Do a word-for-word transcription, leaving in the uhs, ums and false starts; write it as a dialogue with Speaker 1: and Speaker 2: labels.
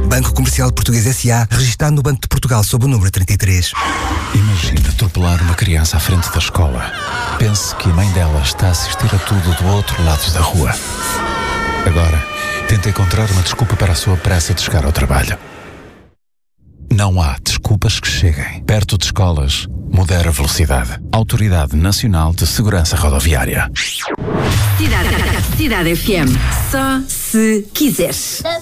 Speaker 1: Banco Comercial Português S A, registado no Banco de Portugal sob o número trinta e três.
Speaker 2: Imagina atropelar uma criança à frente da escola. Pense que a mãe dela está a assistir a tudo do outro lado da rua. Agora, tenta encontrar uma desculpa para a sua pressa de chegar ao trabalho. Não há desculpas que cheguem. Perto de escolas, modera a velocidade. Autoridade Nacional de Segurança Rodoviária.
Speaker 3: Cidade, Cidade F M. Só se quiseres.